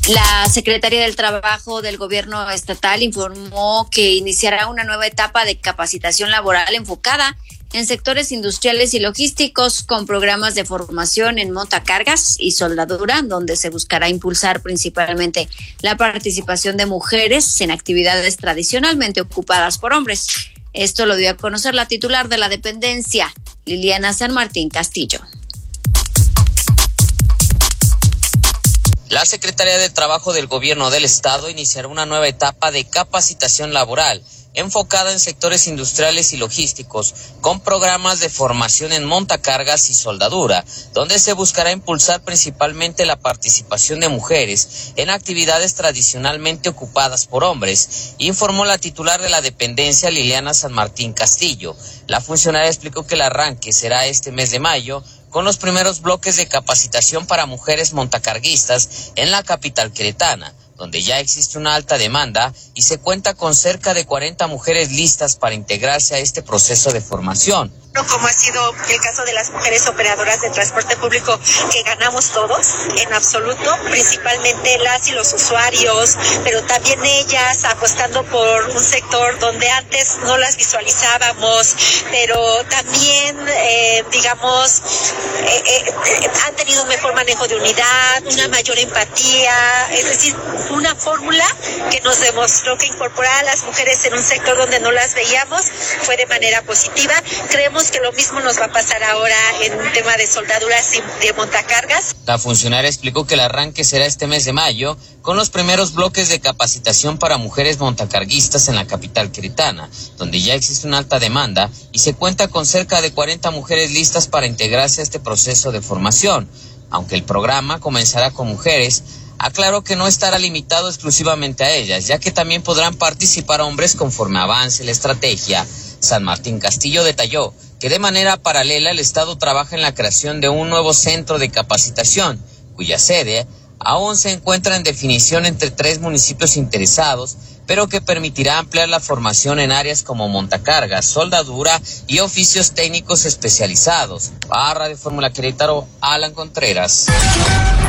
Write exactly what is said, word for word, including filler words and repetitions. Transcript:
La Secretaría del Trabajo del Gobierno Estatal informó que iniciará una nueva etapa de capacitación laboral enfocada en sectores industriales y logísticos con programas de formación en montacargas y soldadura, donde se buscará impulsar principalmente la participación de mujeres en actividades tradicionalmente ocupadas por hombres. Esto lo dio a conocer la titular de la dependencia, Liliana San Martín Castillo. La Secretaría de Trabajo del Gobierno del Estado iniciará una nueva etapa de capacitación laboral enfocada en sectores industriales y logísticos, con programas de formación en montacargas y soldadura, donde se buscará impulsar principalmente la participación de mujeres en actividades tradicionalmente ocupadas por hombres, informó la titular de la dependencia, Liliana San Martín Castillo. La funcionaria explicó que el arranque será este mes de mayo, con los primeros bloques de capacitación para mujeres montacarguistas en la capital queretana, donde ya existe una alta demanda y se cuenta con cerca de cuarenta mujeres listas para integrarse a este proceso de formación. Como ha sido el caso de las mujeres operadoras de transporte público, que ganamos todos en absoluto, principalmente las y los usuarios, pero también ellas apostando por un sector donde antes no las visualizábamos, pero también, eh, digamos, eh, eh, han tenido un mejor manejo de unidad, una mayor empatía, es decir, una fórmula que nos demostró que incorporar a las mujeres en un sector donde no las veíamos fue de manera positiva. Creemos que lo mismo nos va a pasar ahora en un tema de soldaduras y de montacargas. La funcionaria explicó que el arranque será este mes de mayo, con los primeros bloques de capacitación para mujeres montacarguistas en la capital queretana, donde ya existe una alta demanda y se cuenta con cerca de cuarenta mujeres listas para integrarse a este proceso de formación. Aunque el programa comenzará con mujeres, aclaró que no estará limitado exclusivamente a ellas, ya que también podrán participar hombres conforme avance la estrategia. San Martín Castillo detalló que de manera paralela el Estado trabaja en la creación de un nuevo centro de capacitación, cuya sede aún se encuentra en definición entre tres municipios interesados, pero que permitirá ampliar la formación en áreas como montacargas, soldadura y oficios técnicos especializados. Para Radio Fórmula Querétaro, Alan Contreras.